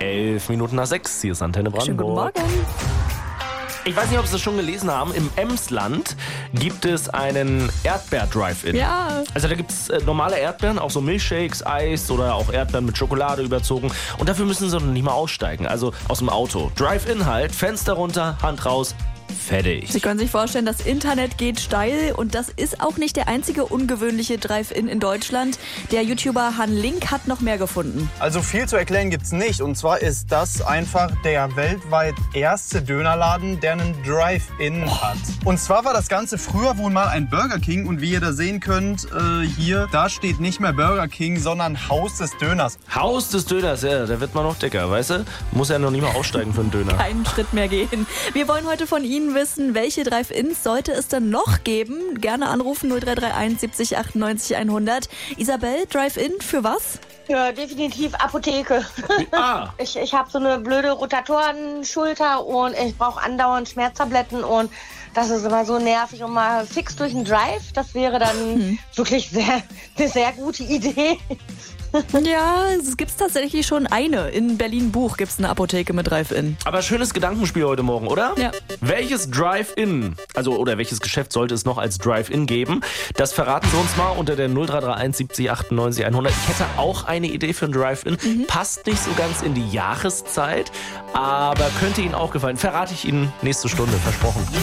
6:11. Hier ist Antenne Brandenburg. Schönen guten Morgen. Ich weiß nicht, ob Sie das schon gelesen haben. Im Emsland gibt es einen Erdbeer-Drive-In. Ja. Also da gibt es normale Erdbeeren, auch so Milchshakes, Eis oder auch Erdbeeren mit Schokolade überzogen. Und dafür müssen Sie noch nicht mal aussteigen, also aus dem Auto. Drive-In halt, Fenster runter, Hand raus. Fertig. Sie können sich vorstellen, das Internet geht steil und das ist auch nicht der einzige ungewöhnliche Drive-In in Deutschland. Der YouTuber Han Link hat noch mehr gefunden. Also viel zu erklären gibt's nicht. Und zwar ist das einfach der weltweit erste Dönerladen, der einen Drive-In hat. Und zwar war das Ganze früher wohl mal ein Burger King. Und wie ihr da sehen könnt, hier, da steht nicht mehr Burger King, sondern Haus des Döners. Haus des Döners, ja, da wird man noch dicker, weißt du? Muss ja noch nicht mal aussteigen für einen Döner. Keinen Schritt mehr gehen. Wir wollen heute von Ihnen wissen, welche Drive-Ins sollte es denn noch geben? Gerne anrufen 0331 70 98 100. Isabel, Drive-In für was? Ja, definitiv Apotheke. Ah. Ich habe so eine blöde Rotatorenschulter und ich brauche andauernd Schmerztabletten und das ist immer so nervig und mal fix durch den Drive. Das wäre dann wirklich eine sehr gute Idee. Ja, es gibt tatsächlich schon eine. In Berlin-Buch gibt es eine Apotheke mit Drive-In. Aber schönes Gedankenspiel heute Morgen, oder? Ja. Welches Drive-In, oder welches Geschäft sollte es noch als Drive-In geben? Das verraten Sie uns mal unter der 0331 70 98 100. Ich hätte auch eine Idee für ein Drive-In. Passt nicht so ganz in die Jahreszeit, aber könnte Ihnen auch gefallen. Verrate ich Ihnen nächste Stunde, versprochen.